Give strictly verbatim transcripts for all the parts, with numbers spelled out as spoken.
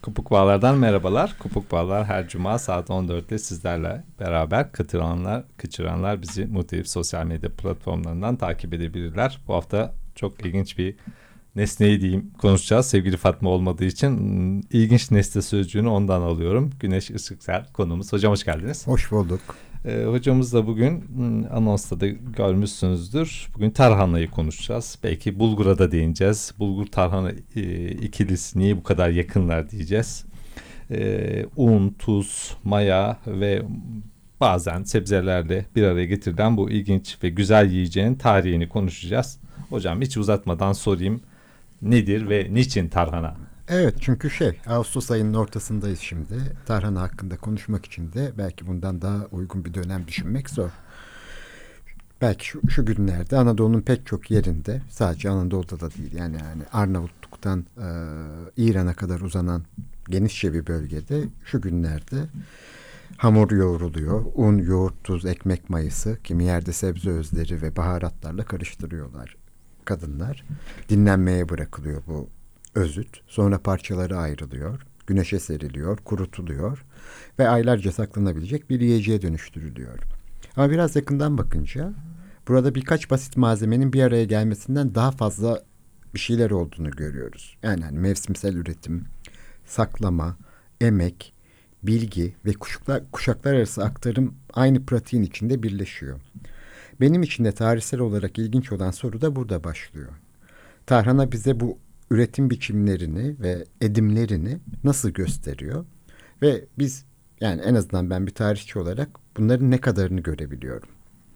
Kupuk Bağlar'dan merhabalar. Kupuk Bağlar her cuma saat on dörtte sizlerle beraber katılanlar, kaçıranlar bizi muhtelif sosyal medya platformlarından takip edebilirler. Bu hafta çok ilginç bir nesneyi diyeyim konuşacağız. Sevgili Fatma olmadığı için ilginç nesne sözcüğünü ondan alıyorum. Güneş Işıksel konumuz. Hocam hoş geldiniz. Hoş bulduk. Ee, hocamız da bugün anonsta da görmüşsünüzdür. Bugün tarhanayı konuşacağız. Belki bulgura da değineceğiz. Bulgur tarhana e, ikilisi niye bu kadar yakınlar diyeceğiz. E, un, tuz, maya ve bazen sebzelerle bir araya getirilen bu ilginç ve güzel yiyeceğin tarihini konuşacağız. Hocam hiç uzatmadan sorayım. Nedir ve niçin tarhana? Evet, çünkü şey Ağustos ayının ortasındayız şimdi. Tarhana hakkında konuşmak için de belki bundan daha uygun bir dönem düşünmek zor. Belki şu, şu günlerde Anadolu'nun pek çok yerinde, sadece Anadolu'da da değil, yani yani Arnavutluk'tan e, İran'a kadar uzanan genişçe bir bölgede şu günlerde hamur yoğruluyor. Un, yoğurt, tuz, ekmek mayası, kimi yerde sebze özleri ve baharatlarla karıştırıyorlar kadınlar. Dinlenmeye bırakılıyor bu özüt. Sonra parçaları ayrılıyor, güneşe seriliyor, kurutuluyor ve aylarca saklanabilecek bir yiyeceğe dönüştürülüyor. Ama biraz yakından bakınca burada birkaç basit malzemenin bir araya gelmesinden daha fazla bir şeyler olduğunu görüyoruz. Yani hani mevsimsel üretim, saklama, emek, bilgi ve kuşaklar, kuşaklar arası aktarım aynı pratiğin içinde birleşiyor. Benim için de tarihsel olarak ilginç olan soru da burada başlıyor. Tarhana bize bu üretim biçimlerini ve edimlerini nasıl gösteriyor? Ve biz, yani en azından ben bir tarihçi olarak bunların ne kadarını görebiliyorum?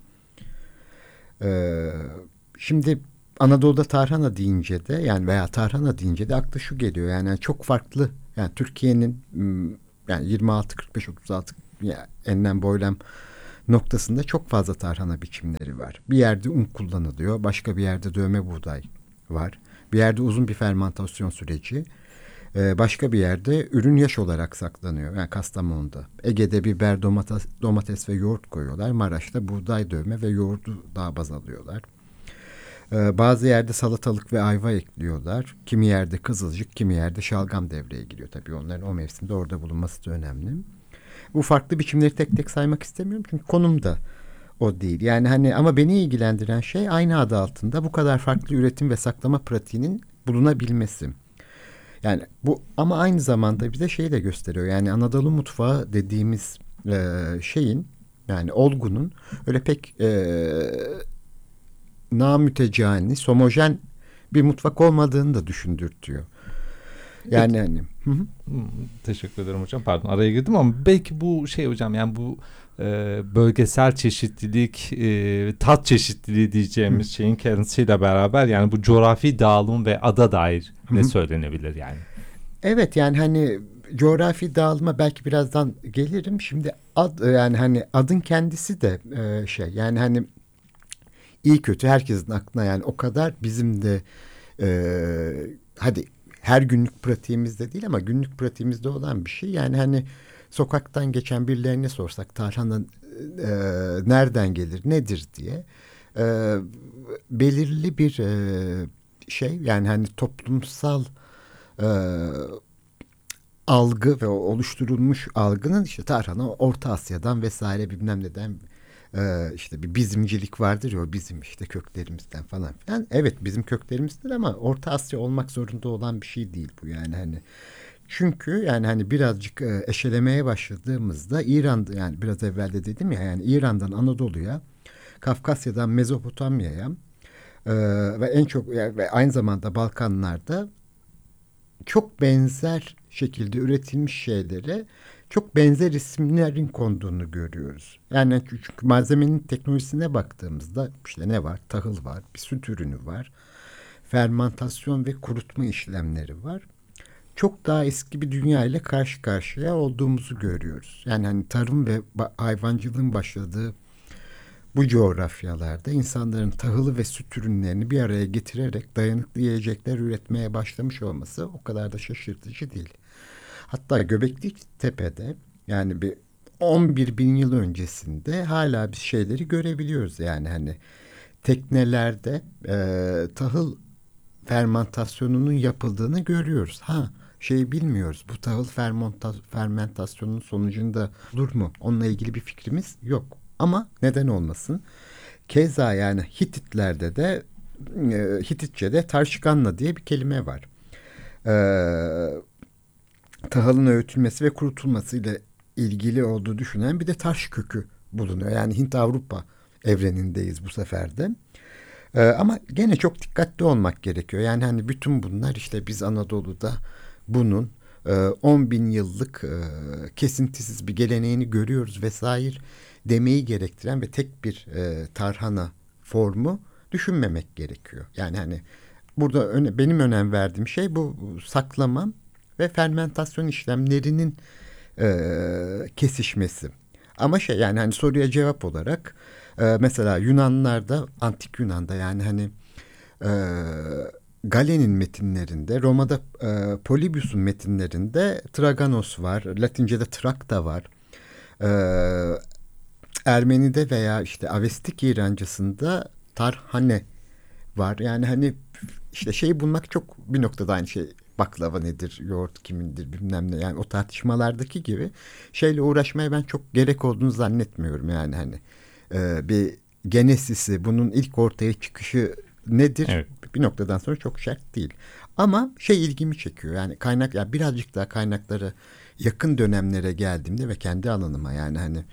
Ee, şimdi Anadolu'da tarhana deyince de, yani veya tarhana deyince de akla şu geliyor. Yani çok farklı, yani Türkiye'nin yani yirmi altı kırk beş otuz altı yani enlem boylam noktasında çok fazla tarhana biçimleri var. Bir yerde un kullanılıyor, başka bir yerde dövme buğday var. Bir yerde uzun bir fermantasyon süreci, başka bir yerde ürün yaş olarak saklanıyor. Yani Kastamonu'da. Ege'de biber, domates, domates ve yoğurt koyuyorlar. Maraş'ta buğday dövme ve yoğurdu daha baz alıyorlar. Bazı yerde salatalık ve ayva ekliyorlar. Kimi yerde kızılcık, kimi yerde şalgam devreye giriyor. Tabii onların o mevsimde orada bulunması da önemli. Bu farklı biçimleri tek tek saymak istemiyorum çünkü konum da o değil. Yani hani ama beni ilgilendiren şey aynı adı altında bu kadar farklı üretim ve saklama pratiğinin bulunabilmesi. Yani bu ama aynı zamanda bize şeyi de gösteriyor. Yani Anadolu mutfağı dediğimiz e, şeyin, yani olgunun öyle pek e, namütecani, homojen bir mutfak olmadığını da düşündürtüyor. Yani Evet. hani. Hı hı. Teşekkür ederim hocam. Pardon araya girdim ama belki bu şey hocam, yani bu e, bölgesel çeşitlilik, e, tat çeşitliliği diyeceğimiz Hı. şeyin kendisiyle beraber, yani bu coğrafi dağılım ve ada dair Hı ne hı. söylenebilir yani? Evet, yani hani coğrafi dağılıma belki birazdan gelirim. Şimdi ad, yani hani adın kendisi de e, şey, yani hani iyi kötü herkesin aklına, yani o kadar bizim de e, hadi her günlük pratiğimizde değil ama günlük pratiğimizde olan bir şey. Yani hani sokaktan geçen birilerine sorsak tarhana e, nereden gelir, nedir diye e, belirli bir e, şey, yani hani toplumsal e, algı ve oluşturulmuş algının, işte tarhana Orta Asya'dan vesaire bilmem neden, e, işte bir bizimcilik vardır ya, o bizim işte köklerimizden falan filan. Evet, bizim köklerimizdir ama Orta Asya olmak zorunda olan bir şey değil bu, yani hani. Çünkü yani hani birazcık e, eşelemeye başladığımızda İran'da, yani biraz evvel de dedim ya, yani İran'dan Anadolu'ya, Kafkasya'dan Mezopotamya'ya e, ve en çok yani, ve aynı zamanda Balkanlar'da çok benzer şekilde üretilmiş şeylere çok benzer isimlerin konduğunu görüyoruz. Yani çünkü malzemenin teknolojisine baktığımızda işte ne var? Tahıl var, bir süt ürünü var, fermantasyon ve kurutma işlemleri var. Çok daha eski bir dünya ile karşı karşıya olduğumuzu görüyoruz. Yani hani tarım ve hayvancılığın başladığı bu coğrafyalarda insanların tahılı ve süt ürünlerini bir araya getirerek dayanıklı yiyecekler üretmeye başlamış olması o kadar da şaşırtıcı değil. Hatta Göbekli Tepe'de, yani bir on bir bin yıl öncesinde hala biz şeyleri görebiliyoruz. Yani hani teknelerde e, tahıl fermentasyonunun yapıldığını görüyoruz. Ha, şey bilmiyoruz. Bu tahıl fermenta, fermentasyonun sonucunda olur mu? Onunla ilgili bir fikrimiz yok. Ama neden olmasın? Keza yani Hititlerde de e, Hititçe'de tarşikanla diye bir kelime var. E, tahılın öğütülmesi ve kurutulması ile ilgili olduğu düşünen bir de taş kökü bulunuyor. Yani Hint-Avrupa evrenindeyiz bu sefer de. Ee, ama gene çok dikkatli olmak gerekiyor. Yani hani bütün bunlar işte biz Anadolu'da bunun e, on bin yıllık e, kesintisiz bir geleneğini görüyoruz vesaire demeyi gerektiren ve tek bir e, tarhana formu düşünmemek gerekiyor. Yani hani burada öne, benim önem verdiğim şey bu saklama ve fermentasyon işlemlerinin e, kesişmesi. Ama şey yani hani soruya cevap olarak e, mesela Yunanlarda, antik Yunan'da yani hani e, Galen'in metinlerinde, Roma'da e, Polybius'un metinlerinde Traganos var, Latince'de Trakta var. E, Ermeni'de veya işte Avestik İrancısında Tarhane var. Yani hani işte şeyi bulmak çok bir noktada aynı şey. Baklava nedir, yoğurt kimindir bilmem ne. Yani o tartışmalardaki gibi şeyle uğraşmaya ben çok gerek olduğunu zannetmiyorum. Yani hani e, bir genesisi, bunun ilk ortaya çıkışı nedir? Evet. Bir noktadan sonra çok şart değil. Ama şey ilgimi çekiyor. Yani kaynak, yani birazcık daha kaynaklara yakın dönemlere geldiğimde ve kendi alanıma yani hani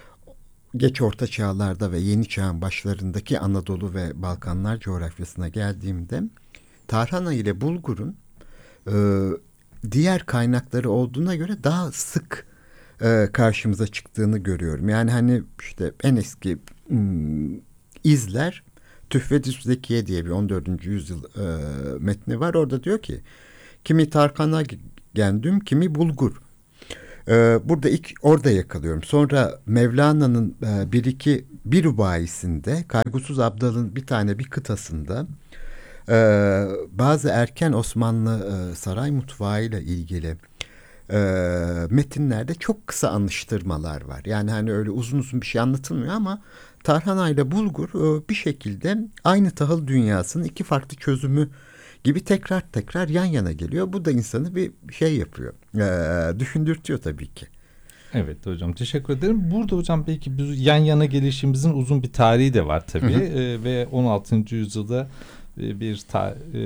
geç orta çağlarda ve yeni çağın başlarındaki Anadolu ve Balkanlar coğrafyasına geldiğimde tarhana ile bulgurun e, diğer kaynakları olduğuna göre daha sık e, karşımıza çıktığını görüyorum. Yani hani işte en eski hmm, izler Tühfet-i Zekiye diye bir on dördüncü yüzyıl e, metni var. Orada diyor ki kimi tarhana gendüm, kimi bulgur. Ee, burada ilk orada yakalıyorum. Sonra Mevlana'nın e, bir iki bir rubayisinde, Kaygusuz Abdal'ın bir tane bir kıtasında e, bazı erken Osmanlı e, saray mutfağıyla ilgili e, metinlerde çok kısa anıştırmalar var. Yani hani öyle uzun uzun bir şey anlatılmıyor ama tarhana ile bulgur e, bir şekilde aynı tahıl dünyasının iki farklı çözümü gibi tekrar tekrar yan yana geliyor. Bu da insanı bir şey yapıyor. Ee, düşündürtüyor tabii ki. Evet hocam, teşekkür ederim. Burada hocam belki biz yan yana gelişimizin uzun bir tarihi de var tabii. Hı hı. Ee, ve on altıncı yüzyılda e, bir ta, e,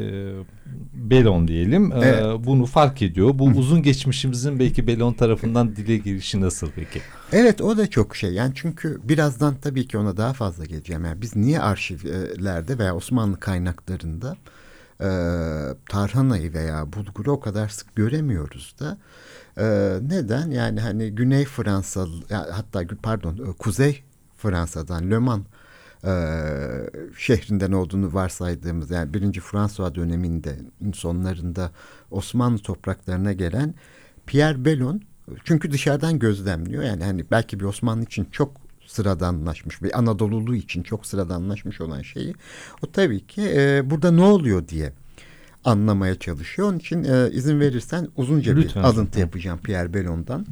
Belon diyelim e, Evet. bunu fark ediyor. Bu Hı. uzun geçmişimizin belki Belon tarafından dile gelişi nasıl peki? Evet, o da çok şey. Yani çünkü birazdan tabii ki ona daha fazla geleceğim. Yani biz niye arşivlerde veya Osmanlı kaynaklarında e, tarhanayı veya bulguru o kadar sık göremiyoruz da? E, neden? Yani hani Güney Fransa, hatta pardon Kuzey Fransa'dan Le Mans e, şehrinden olduğunu varsaydığımız, yani birinci François döneminde sonlarında Osmanlı topraklarına gelen Pierre Belon, çünkü dışarıdan gözlemliyor. Yani hani belki bir Osmanlı için çok sıradanlaşmış, bir Anadolulu için çok sıradanlaşmış olan şeyi o tabii ki e, burada ne oluyor diye anlamaya çalışıyor. Onun için e, izin verirsen uzunca Lütfen bir hocam. alıntı yapacağım Pierre Belon'dan.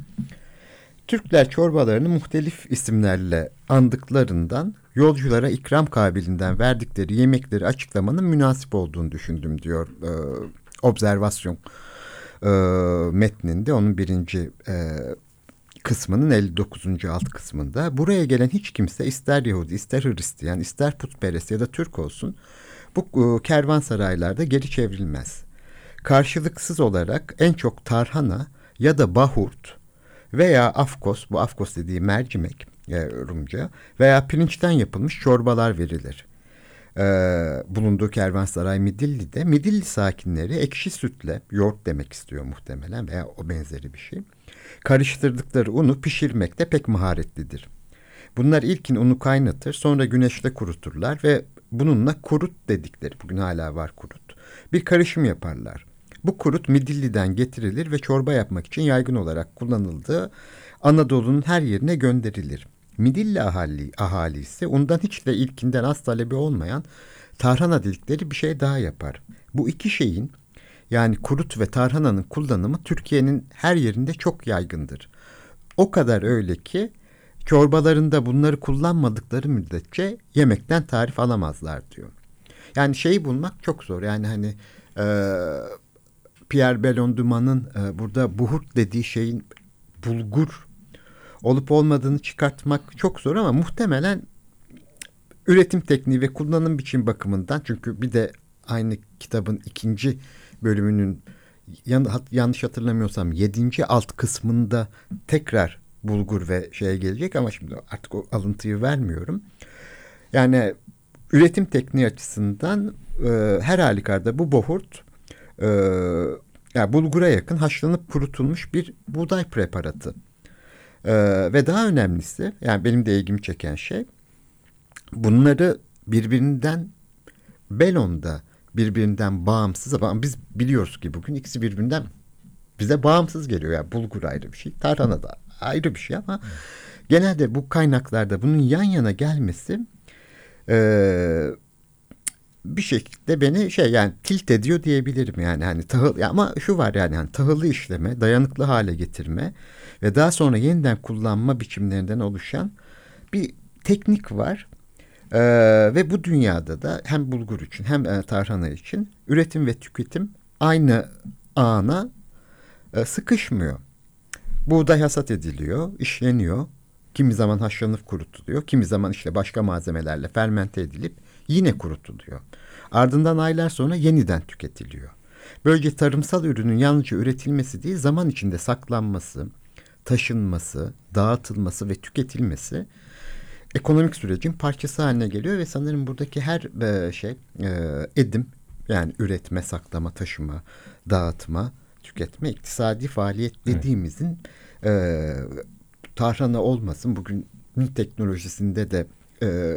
Türkler çorbalarını muhtelif isimlerle andıklarından yolculara ikram kabiliğinden verdikleri yemekleri açıklamanın münasip olduğunu düşündüm diyor e, observasyon e, metninde, onun birinci e, kısmının elli dokuzuncu alt kısmında. Buraya gelen hiç kimse, ister Yahudi, ister Hristiyan, ister putperest ya da Türk olsun, bu e, kervansaraylarda geri çevrilmez. Karşılıksız olarak en çok tarhana ya da bahurt veya afkos, bu afkos dediği mercimek e, Rumca, veya pirinçten yapılmış çorbalar verilir. Ee, bulunduğu kervansaray Midilli'de Midilli sakinleri ekşi sütle, yoğurt demek istiyor muhtemelen veya o benzeri bir şey, karıştırdıkları unu pişirmekte pek maharetlidir. Bunlar ilkin unu kaynatır, sonra güneşte kuruturlar ve bununla kurut dedikleri, bugün hala var kurut, bir karışım yaparlar. Bu kurut Midilli'den getirilir ve çorba yapmak için yaygın olarak kullanıldığı Anadolu'nun her yerine gönderilir. Midilli ahali, ahalisi ondan hiç de ilkinden az talebi olmayan tarhana dedikleri bir şey daha yapar. Bu iki şeyin, yani kurut ve tarhananın kullanımı Türkiye'nin her yerinde çok yaygındır. O kadar öyle ki çorbalarında bunları kullanmadıkları müddetçe yemekten tarif alamazlar diyor. Yani şeyi bulmak çok zor. Yani hani e, Pierre Bellon-Dumas'ın e, burada buhurt dediği şeyin bulgur olup olmadığını çıkartmak çok zor ama muhtemelen üretim tekniği ve kullanım biçim bakımından, çünkü bir de aynı kitabın ikinci bölümünün yan, yanlış hatırlamıyorsam yedinci alt kısmında tekrar bulgur ve şeye gelecek ama şimdi artık o alıntıyı vermiyorum. Yani üretim tekniği açısından e, her halükarda bu bohurt e, yani bulgura yakın haşlanıp kurutulmuş bir buğday preparatı. E, ve daha önemlisi, yani benim de ilgimi çeken şey, bunları birbirinden Bellon'da birbirinden bağımsız ama biz biliyoruz ki bugün ikisi birbirinden bize bağımsız geliyor. Yani bulgur ayrı bir şey, tarhana da ayrı bir şey ama genelde bu kaynaklarda bunun yan yana gelmesi e, bir şekilde beni şey yani tilt ediyor diyebilirim. Yani hani tahıl, ama şu var yani hani tahıllı işleme, dayanıklı hale getirme ve daha sonra yeniden kullanma biçimlerinden oluşan bir teknik var. Ee, ve bu dünyada da hem bulgur için hem e, tarhana için üretim ve tüketim aynı ana e, sıkışmıyor. Buğday hasat ediliyor, işleniyor. Kimi zaman haşlanıp kurutuluyor. Kimi zaman işte başka malzemelerle fermente edilip yine kurutuluyor. Ardından aylar sonra yeniden tüketiliyor. Böylece tarımsal ürünün yalnızca üretilmesi değil, zaman içinde saklanması, taşınması, dağıtılması ve tüketilmesi ekonomik sürecin parçası haline geliyor ve sanırım buradaki her e, şey e, edim, yani üretme, saklama, taşıma, dağıtma, tüketme, iktisadi faaliyet dediğimizin e, tarhana olmasın, bugünün teknolojisinde de e,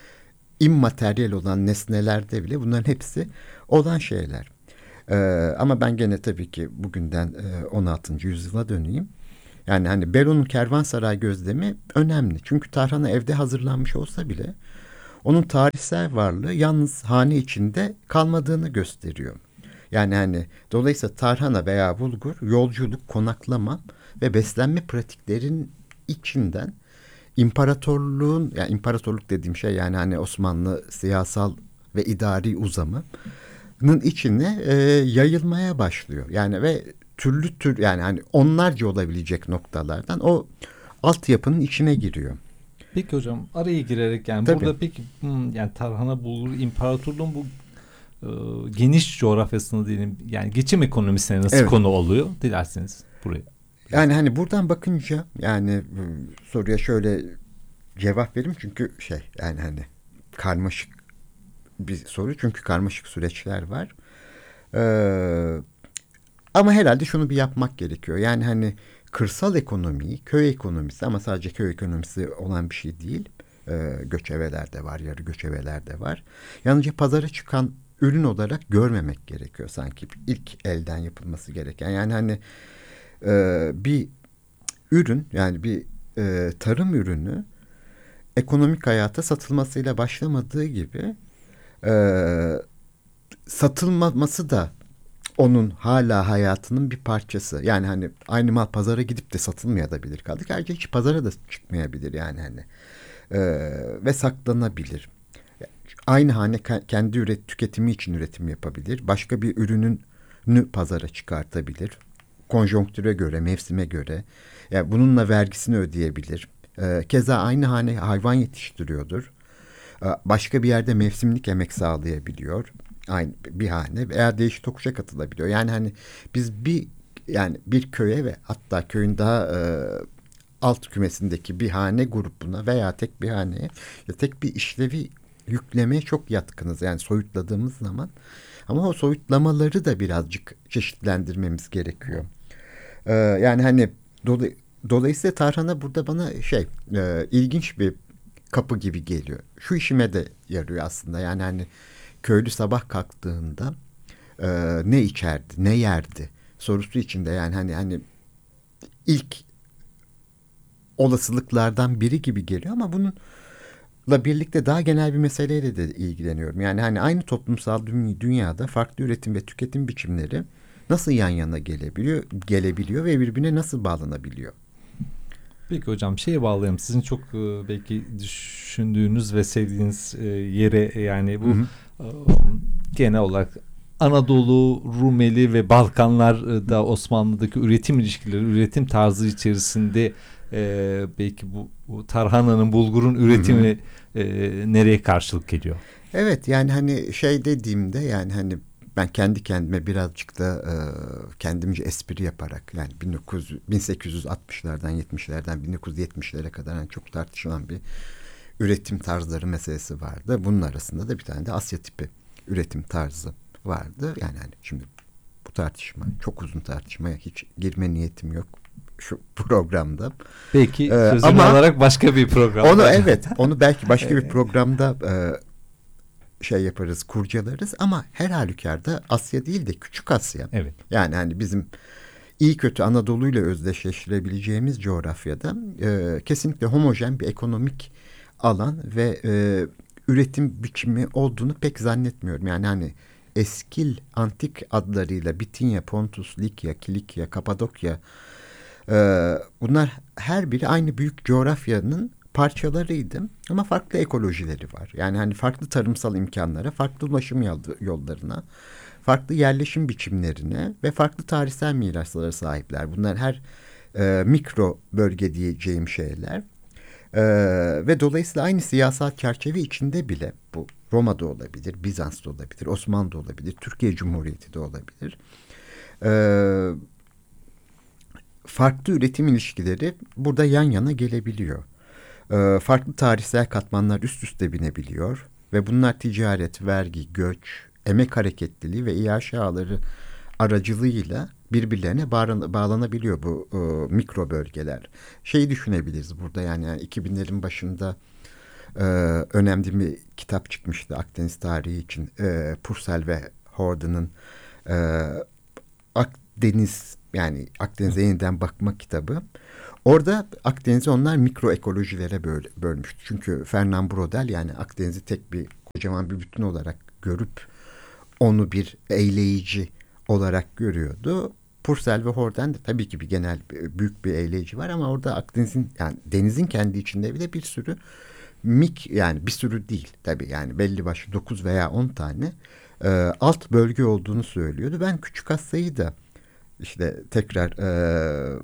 immateryal olan nesnelerde bile bunların hepsi olan şeyler. E, ama ben gene tabii ki bugünden e, on altıncı yüzyıla döneyim. Yani hani Bellon'un kervansaray gözlemi önemli. Çünkü tarhana evde hazırlanmış olsa bile onun tarihsel varlığı yalnız hane içinde kalmadığını gösteriyor. Yani hani dolayısıyla tarhana veya bulgur yolculuk, konaklama ve beslenme pratiklerin içinden imparatorluğun, yani imparatorluk dediğim şey yani hani Osmanlı siyasal ve idari uzamının içine e, yayılmaya başlıyor. Yani ve türlü tür yani hani onlarca olabilecek noktalardan o altyapının içine giriyor. Peki hocam, araya girerek yani Tabii. burada peki yani tarhana bulgur imparatorluğun bu e, geniş coğrafyasını diyelim yani geçim ekonomisine nasıl Evet. konu oluyor dilerseniz buraya. Yani hani buradan bakınca yani soruya şöyle cevap vereyim, çünkü şey yani hani karmaşık bir soru, çünkü karmaşık süreçler var. Ee, ama herhalde şunu bir yapmak gerekiyor. Yani hani kırsal ekonomiyi, köy ekonomisi, ama sadece köy ekonomisi olan bir şey değil. Ee, göçebeler de var, yarı göçebeler de var. Yalnızca pazara çıkan ürün olarak görmemek gerekiyor sanki. İlk elden yapılması gereken. Yani hani e, bir ürün, yani bir e, tarım ürünü ekonomik hayata satılmasıyla başlamadığı gibi e, satılmaması da onun hala hayatının bir parçası. Yani hani aynı mal pazara gidip de satılmayabilir kaldık. Ayrıca hiç pazara da çıkmayabilir yani hani. Ee, ve saklanabilir. Aynı hane kendi üret tüketimi için üretim yapabilir. Başka bir ürününü pazara çıkartabilir. Konjonktüre göre, mevsime göre. Yani bununla vergisini ödeyebilir. Ee, keza aynı hane hayvan yetiştiriyordur. Ee, başka bir yerde mevsimlik emek sağlayabiliyor. Aynı bir hane veya değişik tokuşa katılabiliyor. Yani hani biz bir yani bir köye ve hatta köyün daha e, alt kümesindeki bir hane grubuna veya tek bir haneye ya tek bir işlevi yüklemeye çok yatkınız. Yani soyutladığımız zaman, ama o soyutlamaları da birazcık çeşitlendirmemiz gerekiyor. Ee, yani hani dolay, dolayısıyla tarhana burada bana şey e, ilginç bir kapı gibi geliyor. Şu işime de yarıyor aslında. Yani hani köylü sabah kalktığında e, ne içerdi, ne yerdi sorusu içinde, yani hani hani ilk olasılıklardan biri gibi geliyor, ama bununla birlikte daha genel bir meseleyle de ilgileniyorum. Yani hani aynı toplumsal dünyada farklı üretim ve tüketim biçimleri nasıl yan yana gelebiliyor, gelebiliyor ve birbirine nasıl bağlanabiliyor? Peki hocam şeye bağlayalım. Sizin çok e, belki düşündüğünüz ve sevdiğiniz e, yere yani bu Hı hı. e, genel olarak Anadolu, Rumeli ve Balkanlar'da Osmanlı'daki üretim ilişkileri, üretim tarzı içerisinde e, belki bu, bu tarhananın, bulgurun üretimi e, nereye karşılık geliyor? Evet, yani hani şey dediğimde, yani hani ben kendi kendime birazcık da e, kendimce espri yaparak, yani bin dokuz yüz, bin sekiz yüz altmışlardan yetmişlerden bin dokuz yüz yetmişlere kadar yani çok tartışılan bir üretim tarzları meselesi vardı. Bunun arasında da bir tane de Asya tipi üretim tarzı vardı. Yani hani şimdi bu tartışma, çok uzun tartışmaya hiç girme niyetim yok şu programda. Belki Ee, sözünü ama alarak başka bir program. onu evet, onu belki başka bir programda e, şey yaparız, kurcalarız, ama her halükarda Asya değil de Küçük Asya. Evet. Yani hani bizim iyi kötü Anadolu ile özdeşleştirebileceğimiz coğrafyada e, kesinlikle homojen bir ekonomik alan ve e, üretim biçimi olduğunu pek zannetmiyorum. Yani hani eskil antik adlarıyla Bitinya, Pontus, Likya, Kilikya, Kapadokya, e, bunlar her biri aynı büyük coğrafyanın parçalarıydı, ama farklı ekolojileri var. Yani hani farklı tarımsal imkanlara, farklı ulaşım yollarına, farklı yerleşim biçimlerine ve farklı tarihsel miraslara sahipler. Bunlar her e, mikro bölge diyeceğim şeyler. E, ve dolayısıyla aynı siyasal çerçeve içinde bile, bu Roma'da olabilir, Bizans'ta olabilir, Osmanlı'da olabilir, Türkiye Cumhuriyeti de olabilir. E, farklı üretim ilişkileri burada yan yana gelebiliyor. E, farklı tarihsel katmanlar üst üste binebiliyor ve bunlar ticaret, vergi, göç, emek hareketliliği ve İHA ağları aracılığıyla birbirlerine bağlan- bağlanabiliyor bu e, mikro bölgeler. Şeyi düşünebiliriz burada, yani, yani iki binlerin başında e, önemli bir kitap çıkmıştı Akdeniz tarihi için. E, Purcell ve Horden'ın e, Akdeniz, yani Akdeniz'e yeniden bakma kitabı. Orada Akdeniz'i onlar mikro ekolojilere böl, bölmüştü. Çünkü Fernand Braudel, yani Akdeniz'i tek bir kocaman bir bütün olarak görüp onu bir eyleyici olarak görüyordu. Purcell ve Horden de tabii ki bir genel büyük bir eyleyici var, ama orada Akdeniz'in, yani denizin kendi içinde bile bir sürü mik, yani bir sürü değil tabii, yani belli başlı dokuz veya on tane e, alt bölge olduğunu söylüyordu. Ben Küçük Asya'yı da işte tekrar e,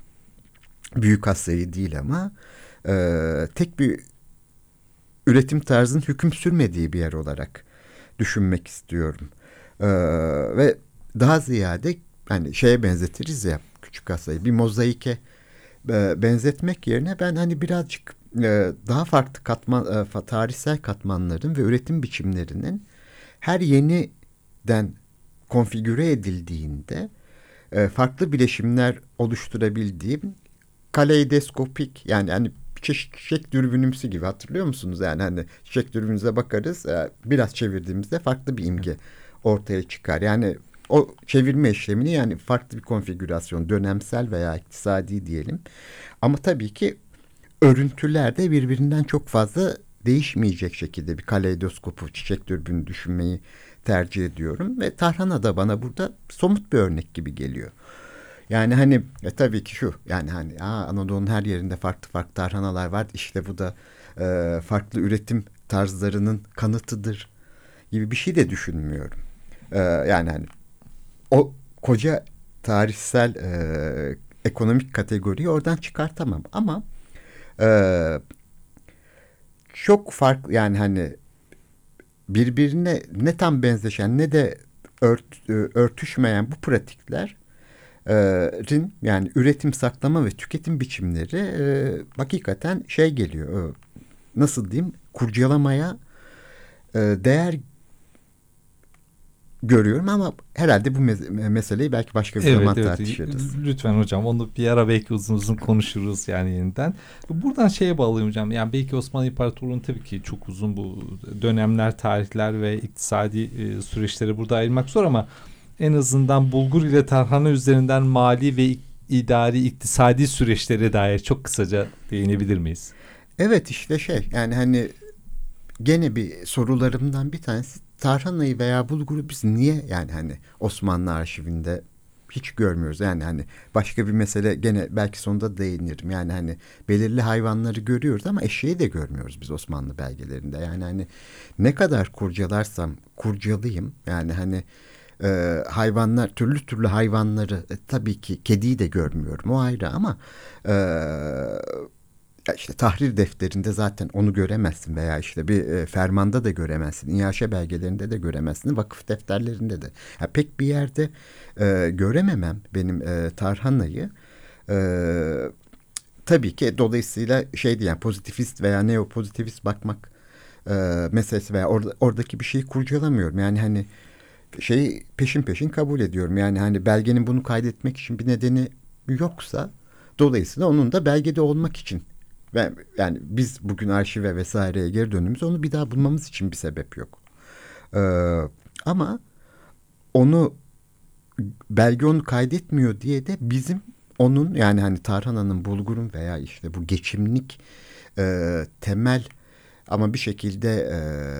Büyük Asya'yı değil ama e, tek bir üretim tarzının hüküm sürmediği bir yer olarak düşünmek istiyorum. E, ve daha ziyade hani şeye benzetiriz ya Küçük Asya'yı, bir mozaike e, benzetmek yerine ben hani birazcık e, daha farklı katman, e, tarihsel katmanların ve üretim biçimlerinin her yeniden konfigüre edildiğinde e, farklı bileşimler oluşturabildiğim kaleidoskopik, yani hani çeşit çiçek dürbünümsü gibi, hatırlıyor musunuz? Yani hani çiçek dürbünümüze bakarız, e, biraz çevirdiğimizde farklı bir imge ortaya çıkar. Yani o çevirme işlemini, yani farklı bir konfigürasyon, dönemsel veya iktisadi diyelim. Ama tabii ki örüntüler de birbirinden çok fazla değişmeyecek şekilde bir kaleidoskopu, çiçek dürbünü düşünmeyi tercih ediyorum. Ve tarhana da bana burada somut bir örnek gibi geliyor. Yani hani e, tabii ki şu, yani hani aa, Anadolu'nun her yerinde farklı farklı tarhanalar var. İşte bu da e, farklı üretim tarzlarının kanıtıdır gibi bir şey de düşünmüyorum. E, yani hani o koca tarihsel e, ekonomik kategoriyi oradan çıkartamam, ama e, çok farklı, yani hani birbirine ne tam benzeşen ne de ört, örtüşmeyen bu pratikler rin, yani üretim, saklama ve tüketim biçimleri e, hakikaten şey geliyor, e, nasıl diyeyim, kurcalamaya e, değer görüyorum, ama herhalde bu me- meseleyi belki başka bir Evet, zaman evet. tartışırız. Lütfen hocam, onu bir ara belki uzun uzun konuşuruz yani yeniden. Buradan şeye bağlayayım hocam. Yani belki Osmanlı İmparatorluğu'nun tabii ki çok uzun bu dönemler, tarihler ve iktisadi e, süreçleri burada ayırmak zor, ama en azından bulgur ile tarhana üzerinden mali ve idari, iktisadi süreçlere dair çok kısaca değinebilir miyiz? Evet, işte şey, yani hani gene bir sorularımdan bir tanesi, tarhanayı veya bulguru biz niye, yani hani Osmanlı arşivinde hiç görmüyoruz. Yani hani başka bir mesele, gene belki sonunda değinirim. Yani hani belirli hayvanları görüyoruz ama eşeği de görmüyoruz biz Osmanlı belgelerinde. Yani hani ne kadar kurcalarsam kurcalayayım, yani hani e, hayvanlar, türlü türlü hayvanları, e, tabii ki kediyi de görmüyorum, o ayrı, ama e, ya işte tahrir defterinde zaten onu göremezsin, veya işte bir e, fermanda da göremezsin, İyaşe belgelerinde de göremezsin, vakıf defterlerinde de. Ya pek bir yerde e, görememem benim e, Tarhana'yı. E, tabii ki dolayısıyla şey diyen, pozitivist veya neopozitivist bakmak e, meselesi veya orada, oradaki bir şeyi kurcalamıyorum. Yani hani şeyi peşin peşin kabul ediyorum. Yani hani belgenin bunu kaydetmek için bir nedeni yoksa, dolayısıyla onun da belgede olmak için, ve yani biz bugün arşive vesaireye geri döndüğümüz, onu bir daha bulmamız için bir sebep yok. Ee, ama onu, belge onu kaydetmiyor diye de bizim onun, yani hani Tarhana'nın, Bulgur'un veya işte bu geçimlik e, temel ama bir şekilde e,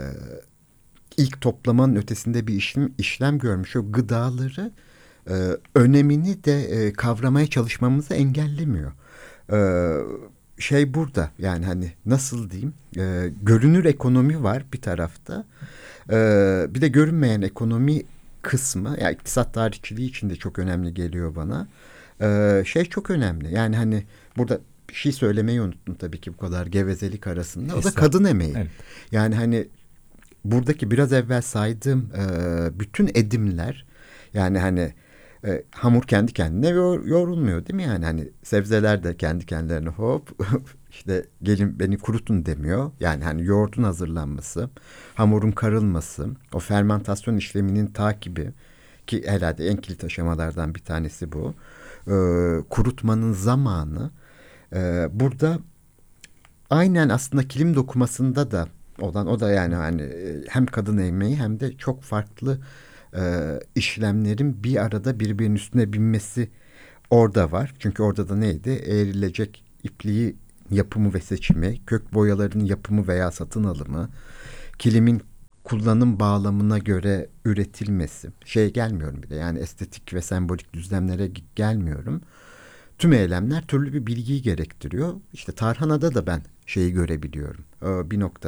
ilk toplamanın ötesinde bir işlem, işlem görmüş o gıdaları e, önemini de e, kavramaya çalışmamızı engellemiyor. E, şey burada, yani hani nasıl diyeyim, e, görünür ekonomi var bir tarafta, e, bir de görünmeyen ekonomi kısmı, yani iktisat tarihçiliği için de çok önemli geliyor bana. E, şey çok önemli, yani hani burada bir şey söylemeyi unuttum tabii ki bu kadar gevezelik arasında, o da kadın emeği. Evet. Yani hani buradaki biraz evvel saydığım e, bütün edimler, yani hani e, hamur kendi kendine yoğur, yoğrulmuyor değil mi? Yani hani sebzeler de kendi kendilerine hop işte gelin beni kurutun demiyor. Yani hani yoğurdun hazırlanması, hamurun karılması, o fermentasyon işleminin takibi, ki herhalde en kilit aşamalardan bir tanesi bu. E, kurutmanın zamanı. E, burada aynen aslında kilim dokumasında da olan, o da yani hani e, hem kadın emeği hem de çok farklı e, işlemlerin bir arada birbirinin üstüne binmesi orada var. Çünkü orada da neydi? Eğrilecek ipliği yapımı ve seçimi, kök boyaların yapımı veya satın alımı, kilimin kullanım bağlamına göre üretilmesi. Şey gelmiyorum bir de, yani estetik ve sembolik düzlemlere gelmiyorum. Tüm eylemler türlü bir bilgiyi gerektiriyor. İşte Tarhana'da da ben şeyi görebiliyorum. Ee, bir noktada